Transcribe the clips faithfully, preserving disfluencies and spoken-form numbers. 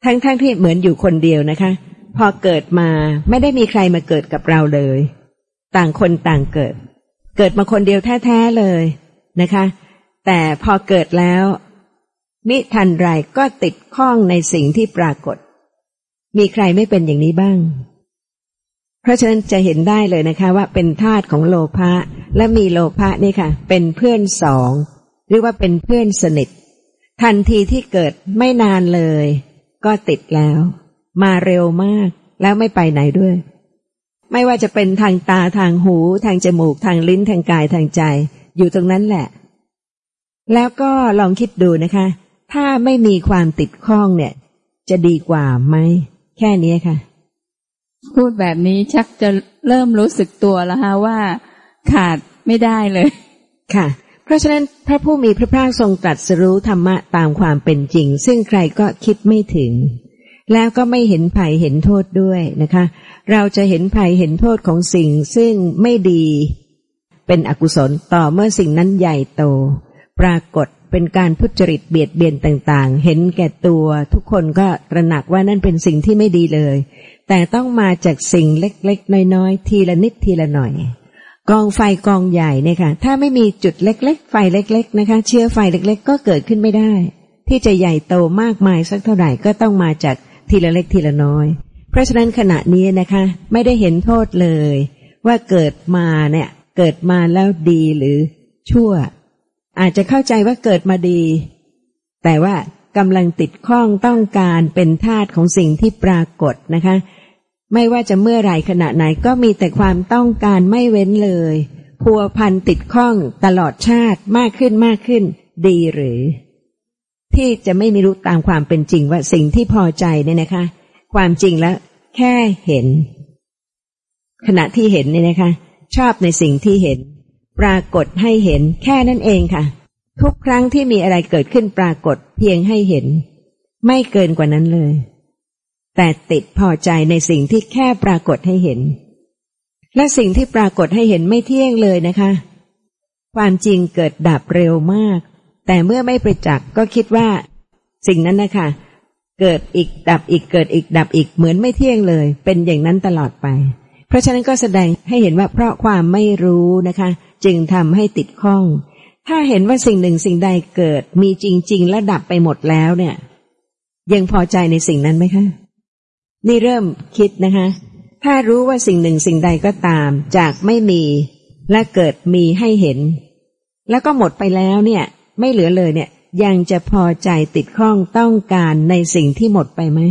ทั้งๆ ท, ที่เหมือนอยู่คนเดียวนะคะพอเกิดมาไม่ได้มีใครมาเกิดกับเราเลยต่างคนต่างเกิดเกิดมาคนเดียวแท้ๆเลยนะคะแต่พอเกิดแล้วมิทันไรก็ติดข้องในสิ่งที่ปรากฏมีใครไม่เป็นอย่างนี้บ้างเพราะฉะนั้นจะเห็นได้เลยนะคะว่าเป็นธาตุของโลภะและมีโลภะนี่ค่ะเป็นเพื่อนสองหรือว่าเป็นเพื่อนสนิททันทีที่เกิดไม่นานเลยก็ติดแล้วมาเร็วมากแล้วไม่ไปไหนด้วยไม่ว่าจะเป็นทางตาทางหูทางจมูกทางลิ้นทางกายทางใจอยู่ตรงนั้นแหละแล้วก็ลองคิดดูนะคะถ้าไม่มีความติดข้องเนี่ยจะดีกว่าไหมแค่นี้ค่ะพูดแบบนี้ชักจะเริ่มรู้สึกตัวแล้วฮะว่าขาดไม่ได้เลยค่ะเพราะฉะนั้นพระผู้มีพระภาคทรงตรัสรู้ธรรมะตามความเป็นจริงซึ่งใครก็คิดไม่ถึงแล้วก็ไม่เห็นภัยเห็นโทษด้วยนะคะเราจะเห็นภัยเห็นโทษของสิ่งซึ่งไม่ดีเป็นอกุศลต่อเมื่อสิ่งนั้นใหญ่โตปรากฏเป็นการทุจริตเบียดเบียนต่างๆเห็นแก่ตัวทุกคนก็ตระหนักว่านั่นเป็นสิ่งที่ไม่ดีเลยแต่ต้องมาจากสิ่งเล็กๆน้อยๆทีละนิดทีละหน่อยกองไฟกองใหญ่เนี่ยค่ะถ้าไม่มีจุดเล็กๆไฟเล็กๆนะคะเชื้อไฟเล็กๆก็เกิดขึ้นไม่ได้ที่จะใหญ่โตมากมายสักเท่าไหร่ก็ต้องมาจากทีละเล็กทีละน้อยเพราะฉะนั้นขณะนี้นะคะไม่ได้เห็นโทษเลยว่าเกิดมาเนี่ยเกิดมาแล้วดีหรือชั่วอาจจะเข้าใจว่าเกิดมาดีแต่ว่ากำลังติดข้องต้องการเป็นทาสของสิ่งที่ปรากฏนะคะไม่ว่าจะเมื่อไหร่ขณะไหนก็มีแต่ความต้องการไม่เว้นเลยพัวพันติดข้องตลอดชาติมากขึ้นมากขึ้นดีหรือที่จะไม่มีรู้ตามความเป็นจริงว่าสิ่งที่พอใจเนี่ยนะคะความจริงแล้วแค่เห็นขณะที่เห็นเนี่ยนะคะชอบในสิ่งที่เห็นปรากฏให้เห็นแค่นั้นเองค่ะทุกครั้งที่มีอะไรเกิดขึ้นปรากฏเพียงให้เห็นไม่เกินกว่านั้นเลยแต่ติดพอใจในสิ่งที่แค่ปรากฏให้เห็นและสิ่งที่ปรากฏให้เห็นไม่เที่ยงเลยนะคะความจริงเกิดดับเร็วมากแต่เมื่อไม่ประจักษ์ก็คิดว่าสิ่งนั้นนะคะเกิดอีกดับอีกเกิดอีกดับอีกเหมือนไม่เที่ยงเลยเป็นอย่างนั้นตลอดไปเพราะฉะนั้นก็แสดงให้เห็นว่าเพราะความไม่รู้นะคะจึงทำให้ติดข้องถ้าเห็นว่าสิ่งหนึ่งสิ่งใดเกิดมีจริงๆและดับไปหมดแล้วเนี่ยยังพอใจในสิ่งนั้นไหมคะนี่เริ่มคิดนะคะถ้ารู้ว่าสิ่งหนึ่งสิ่งใดก็ตามจากไม่มีและเกิดมีให้เห็นแล้วก็หมดไปแล้วเนี่ยไม่เหลือเลยเนี่ยยังจะพอใจติดข้องต้องการในสิ่งที่หมดไปไหม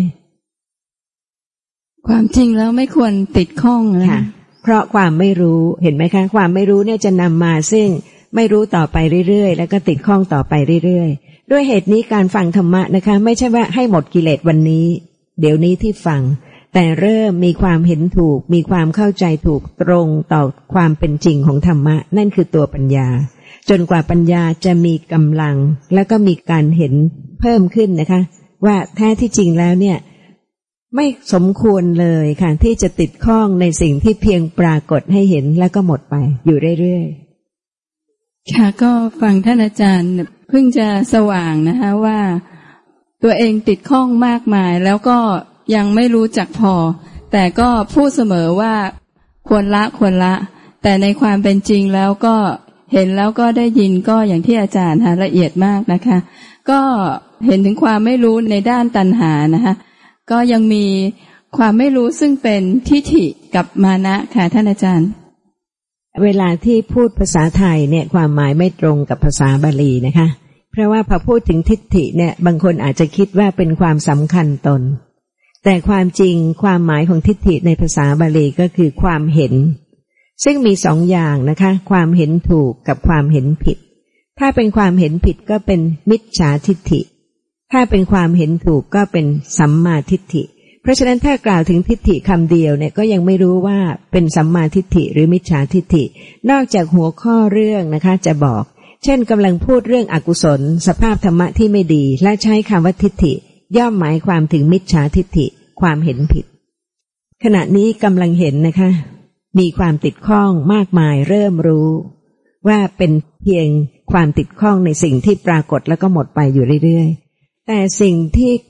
ความจริงแล้วไม่ควรติดข้องนะเพราะความไม่รู้เห็นไหมคะความไม่รู้เนี่ยจะนำมาซึ่งไม่รู้ต่อไปเรื่อยๆแล้วก็ติดข้องต่อไปเรื่อยๆด้วยเหตุนี้การฟังธรรมะนะคะไม่ใช่ว่าให้หมดกิเลสวันนี้เดี๋ยวนี้ที่ฟังแต่เริ่มมีความเห็นถูกมีความเข้าใจถูกตรงต่อความเป็นจริงของธรรมะนั่นคือตัวปัญญาจนกว่าปัญญาจะมีกำลังแล้วก็มีการเห็นเพิ่มขึ้นนะคะว่าแท้ที่จริงแล้วเนี่ยไม่สมควรเลยค่ะที่จะติดข้องในสิ่งที่เพียงปรากฏให้เห็นแล้วก็หมดไปอยู่เรื่อยๆค่ะก็ฟังท่านอาจารย์เพิ่งจะสว่างนะคะว่าตัวเองติดข้องมากมายแล้วก็ยังไม่รู้จักพอแต่ก็พูดเสมอว่าควรละควรละแต่ในความเป็นจริงแล้วก็เห็นแล้วก็ได้ยินก็อย่างที่อาจารย์ฮะละเอียดมากนะคะก็เห็นถึงความไม่รู้ในด้านตัณหานะคะก็ยังมีความไม่รู้ซึ่งเป็นทิฏฐิกับมานะค่ะท่านอาจารย์เวลาที่พูดภาษาไทยเนี่ยความหมายไม่ตรงกับภาษาบาลีนะคะเพราะว่าพอพูดถึงทิฏฐิเนี่ยบางคนอาจจะคิดว่าเป็นความสำคัญตนแต่ความจริงความหมายของทิฏฐิในภาษาบาลีก็คือความเห็นซึ่งมีสองอย่างนะคะความเห็นถูกกับความเห็นผิดถ้าเป็นความเห็นผิดก็เป็นมิจฉาทิฏฐิถ้าเป็นความเห็นถูกก็เป็นสัมมาทิฏฐิเพราะฉะนั้นถ้ากล่าวถึงทิฏฐิคำเดียวเนี่ยก็ยังไม่รู้ว่าเป็นสัมมาทิฏฐิหรือมิจฉาทิฏฐินอกจากหัวข้อเรื่องนะคะจะบอกเช่นกำลังพูดเรื่องอกุศลสภาพธรรมะที่ไม่ดีและใช้คำว่าทิฏฐิย่อมหมายความถึงมิจฉาทิฏฐิความเห็นผิดขณะนี้กำลังเห็นนะคะมีความติดข้องมากมายเริ่มรู้ว่าเป็นเพียงความติดข้องในสิ่งที่ปรากฏแล้วก็หมดไปอยู่เรื่อยๆแต่สิ่งที่